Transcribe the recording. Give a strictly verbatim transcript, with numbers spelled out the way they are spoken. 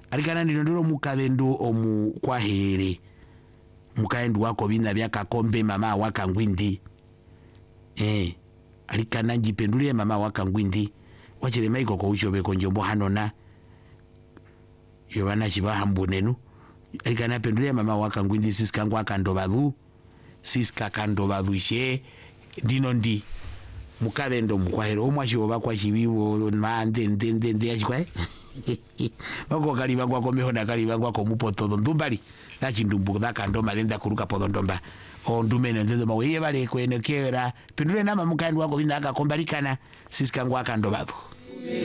alikana ndilo mukavendo omu kwa here mukaendu wako bina byaka kombe mama waka ngwindi eh alikana njipendule mama waka ngwindi wachile maiko ko uchobe ko njombo hanona yobana chiba mbonenu alikana pendule mama waka ngwindi siska ngwa kandobadhu siska kandobadhu she dino ndi mukavendo mukwahero omwacho bakwa chibibo mande ndende ndende achikwae bako kali bangwa ko mehona kali bangwa ko mupoto ndumbali nachi ndumbu nakando malenda kuruka podo ndomba o ndumene ndendo mawe bale kwenekera pendule nama mukandu wako bina akakombalikana siska ngwa kandobadhu